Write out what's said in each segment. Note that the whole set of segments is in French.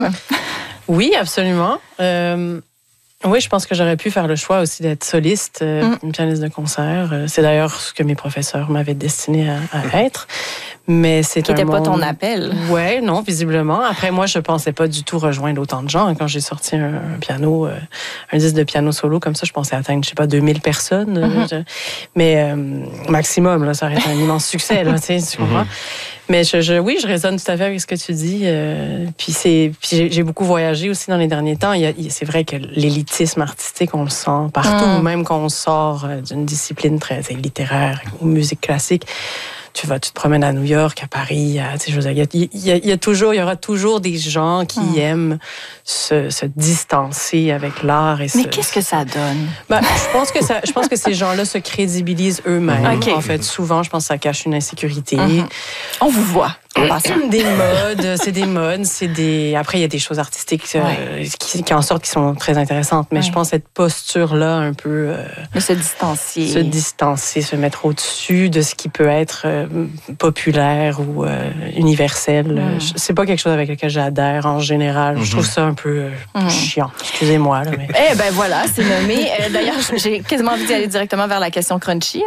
Oui, absolument. Oui, je pense que j'aurais pu faire le choix aussi d'être soliste, une pianiste de concert. C'est d'ailleurs ce que mes professeurs m'avaient destiné à être. Mais c'est Qui n'était pas ton appel. Ouais, non, visiblement. Après, moi, je pensais pas du tout rejoindre autant de gens. Quand j'ai sorti un piano, un disque de piano solo comme ça, je pensais atteindre, 2000 personnes. Mais maximum, là, ça aurait été un immense succès, là, tu comprends? Mais oui, je résonne tout à fait avec ce que tu dis. Puis j'ai beaucoup voyagé aussi dans les derniers temps. C'est vrai que l'élitisme artistique, on le sent partout, même quand on sort d'une discipline très littéraire ou musique classique. Tu te promènes à New York, à Paris, il y aura toujours des gens qui aiment se distancer avec l'art. Mais qu'est-ce que ça donne? Je pense que ces gens-là se crédibilisent eux-mêmes. Okay. En fait, souvent, je pense que ça cache une insécurité. On vous voit. Des modes, Après, il y a des choses artistiques qui en sortent qui sont très intéressantes. Mais je pense cette posture-là, un peu... de se distancier. Se distancer, se mettre au-dessus de ce qui peut être populaire ou universel. C'est pas quelque chose avec lequel j'adhère en général. Je trouve ça un peu chiant. Excusez-moi. Là, mais... Eh ben voilà, c'est nommé. D'ailleurs, j'ai quasiment envie d'y aller directement vers la question crunchy.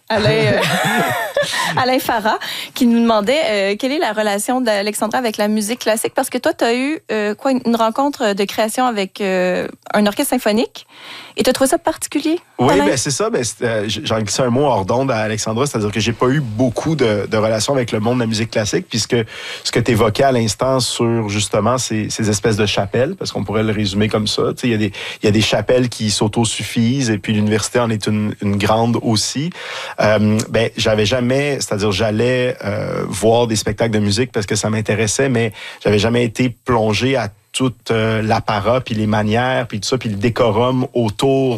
Alain Farah, qui nous demandait quelle est la relation d'Alexandra avec la musique classique, parce que toi, tu as eu une rencontre de création avec un orchestre symphonique, et tu as trouvé ça particulier? Oui, ben c'est ça. J'en glissé un mot hors d'onde à Alexandra, c'est-à-dire que j'ai pas eu beaucoup de relations avec le monde de la musique classique, puisque ce que tu évoquais à l'instant sur justement ces espèces de chapelles, parce qu'on pourrait le résumer comme ça, il y a des chapelles qui s'autosuffisent, et puis l'université en est une grande aussi. J'avais jamais, c'est-à-dire j'allais voir des spectacles de musique parce que ça m'intéressait, mais j'avais jamais été plongé à tout l'apparat, puis les manières, puis tout ça, puis le décorum autour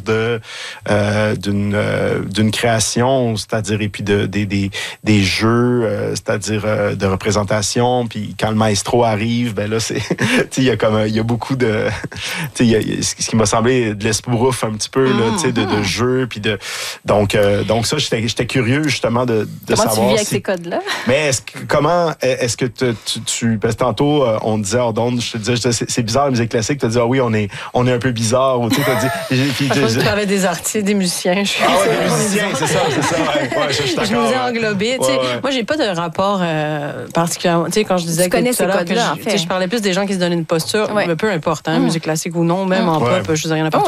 d'une création, c'est-à-dire, et puis des jeux, c'est-à-dire de représentation, puis quand le maestro arrive, ben là, c'est, il y a beaucoup de, ce qui m'a semblé de l'espouf un petit peu, là, de jeux, puis donc ça, j'étais curieux, justement, de savoir. Comment tu vis avec ces codes-là? Mais est-ce que tu parce que tantôt, on disait hors d'onde, je te disais, c'est bizarre la musique classique, tu as dit on est un peu bizarre, ou tu sais, je pense que tu avais des artistes, des musiciens. Des musiciens, c'est ça. Ouais, je suis d'accord. Je nous ai englobés. Moi, j'ai pas de rapport particulièrement. Tu sais, quand je disais que tout à l'heure que je parlais plus des gens qui se donnent une posture, peu importe, musique classique ou non, même en pop, je veux dire, il y en a partout.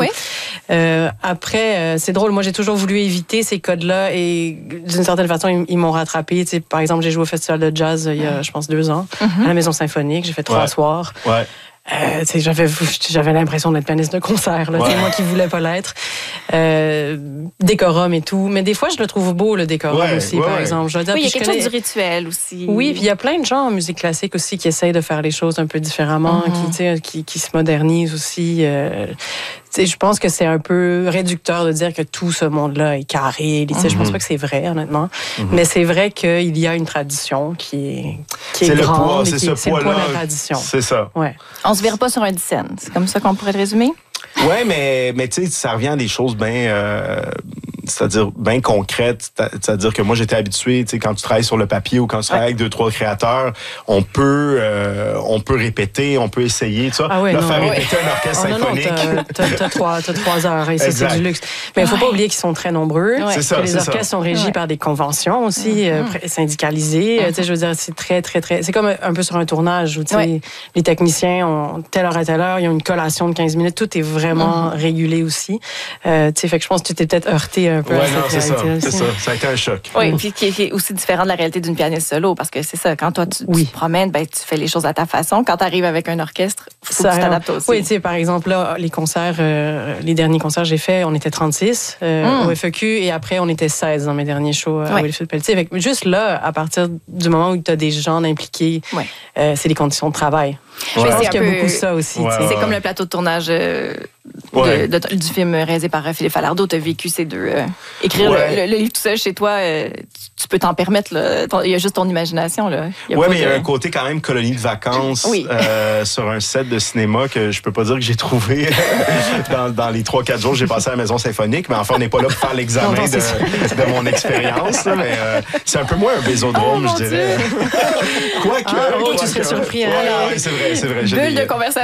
Après, c'est drôle, moi, j'ai toujours voulu éviter ces codes-là, et d'une certaine façon, ils m'ont rattrapé. Tu sais, par exemple, j'ai joué au festival de jazz il y a, je pense, 2 ans, à la Maison Symphonique. J'ai fait 3 soirs. J'avais l'impression d'être pianiste de concert, là, moi qui voulais pas l'être. Décorum et tout. Mais des fois, je le trouve beau, le décorum aussi, par exemple. Je veux dire, il y a quelque chose du rituel aussi. Oui, puis il y a plein de gens en musique classique aussi qui essayent de faire les choses un peu différemment, qui se modernisent aussi. Je pense que c'est un peu réducteur de dire que tout ce monde-là est carré. Je pense pas que c'est vrai, honnêtement. Mais c'est vrai qu'il y a une tradition qui est grande. C'est le poids de la tradition. C'est ça. Ouais. On se vire pas sur un dixaine. C'est comme ça qu'on pourrait le résumer? Oui, mais tu sais, ça revient à des choses c'est-à-dire bien concrètes. C'est-à-dire que moi, j'étais habitué, tu sais, quand tu travailles sur le papier ou quand tu travailles avec 2-3 créateurs, on peut répéter, on peut essayer, tu vois. Faire répéter un orchestre symphonique. T'as 3 heures, et ça, c'est du luxe. Mais il faut pas oublier qu'ils sont très nombreux. C'est ça, les orchestres sont régis par des conventions aussi, syndicalisées. Tu sais, je veux dire, c'est très, très, très... C'est comme un peu sur un tournage où, tu sais, les techniciens ont telle heure à telle heure, ils ont une collation de 15 minutes, tout est vraiment régulé aussi. Tu sais, fait que je pense que tu t'es peut-être heurté un peu à cette réalité. C'est ça. Ça a été un choc. Oui, puis qui est aussi différent de la réalité d'une pianiste solo, parce que c'est ça, quand toi, tu te promènes, tu fais les choses à ta façon. Quand tu arrives avec un orchestre, il faut que tu t'adaptes aussi. Oui, tu sais, par exemple, là, les concerts, les derniers concerts que j'ai faits, on était 36 au FEQ, et après, on était 16 dans mes derniers shows à Wilfrid Pelletier. Fait que juste là, à partir du moment où tu as des gens impliqués, c'est les conditions de travail. Je pense qu'il y a beaucoup ça aussi. C'est comme le plateau de tournage du film réalisé par Philippe Falardeau. Tu as vécu ces deux. Écrire le livre tout seul chez toi, tu peux t'en permettre. Il y a juste ton imagination. Oui, mais il y a un côté quand même colonie de vacances sur un set de cinéma que je peux pas dire que j'ai trouvé dans les 3-4 jours que j'ai passé à la Maison Symphonique. Mais enfin, on n'est pas là pour faire l'examen de mon expérience. Mais c'est un peu moins un bésodrome, je dirais. Quoique. Tu serais surpris. Oui, c'est vrai. Bulle de conversation.